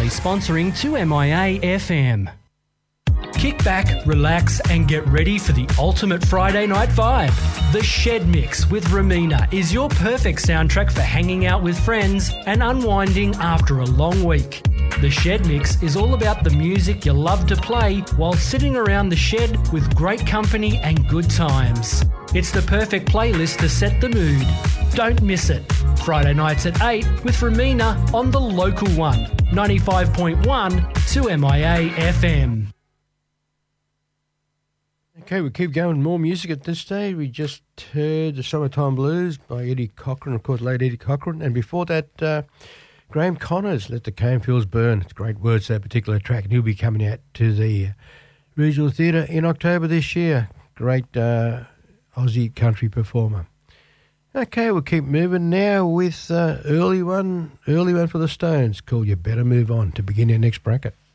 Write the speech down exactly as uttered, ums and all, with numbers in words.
proudly sponsoring two M I A F M. Kick back, relax and get ready for the ultimate Friday night vibe. The Shed Mix with Ramina is your perfect soundtrack for hanging out with friends and unwinding after a long week. The Shed Mix is all about the music you love to play while sitting around the shed with great company and good times. It's the perfect playlist to set the mood. Don't miss it. Friday nights at eight with Ramina on the local one, ninety-five point one two M I A F M. Okay, we keep going. More music at this stage. We just heard the Summertime Blues by Eddie Cochran, of course, late Eddie Cochran. And before that, uh, Graham Connors, Let the Cane Fields Burn. It's great words, that particular track. And he'll be coming out to the Regional Theatre in October this year. Great uh, Aussie country performer. Okay, we'll keep moving now with uh, early one, early one for the Stones called You Better Move On to begin our next bracket.